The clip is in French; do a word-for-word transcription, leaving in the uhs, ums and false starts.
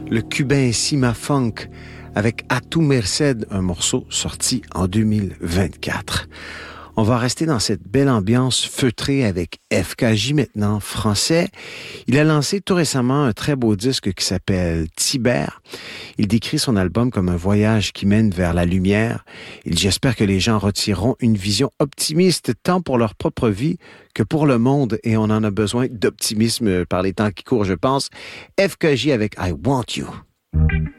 le cubain Cima Funk avec A Tu Merced, un morceau sorti en deux mille vingt-quatre. On va rester dans cette belle ambiance feutrée avec F K J maintenant, français. Il a lancé tout récemment un très beau disque qui s'appelle Tibère. Il décrit son album comme un voyage qui mène vers la lumière. Il dit « J'espère que les gens retireront une vision optimiste tant pour leur propre vie que pour le monde. » Et on en a besoin d'optimisme par les temps qui courent, je pense. F K J avec I Want You.